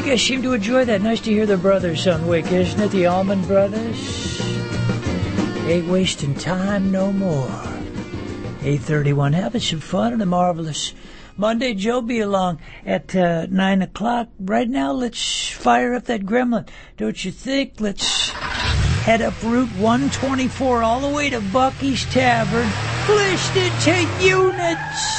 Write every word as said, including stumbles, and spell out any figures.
guys seem to enjoy that. Nice to hear the brothers on Wick, isn't it? The Allman Brothers. Ain't wasting time no more. eight thirty-one. Having some fun on a marvelous Monday. Joe be along at uh, nine o'clock. Right now, let's fire up that gremlin. Don't you think? Let's head up Route one twenty-four all the way to Bucky's Tavern. Listen to units.